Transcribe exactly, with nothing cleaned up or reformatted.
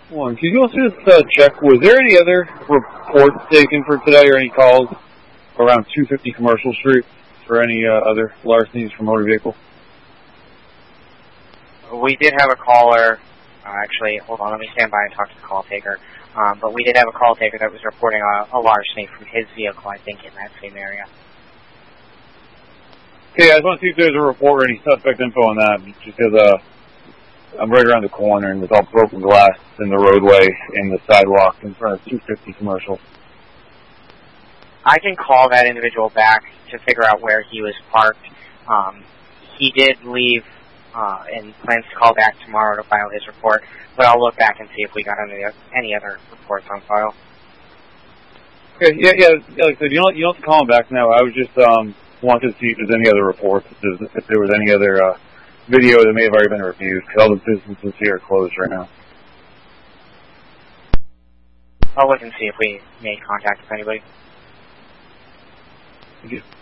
One, could you also just uh, check, was there any other reports taken for today or any calls around two fifty Commercial Street for any uh, other larcenies from motor vehicle? We did have a caller, uh, actually, hold on, let me stand by and talk to the call taker. Um, but we did have a call taker that was reporting a, a larceny from his vehicle, I think, in that same area. Okay, I just want to see if there's a report or any suspect info on that, just because uh, I'm right around the corner and there's all broken glass in the roadway and the sidewalk in front of two fifty Commercial. I can call that individual back to figure out where he was parked. Um, he did leave uh, and plans to call back tomorrow to file his report, but I'll look back and see if we got any, any other reports on file. Okay, yeah, yeah, like I said, you don't, you don't have to call him back now. I was just um, wanted to see if there's any other reports, if, there's, if there was any other uh, video that may have already been reviewed, because all the businesses here are closed right now. I'll look and see if we made contact with anybody. Thank you.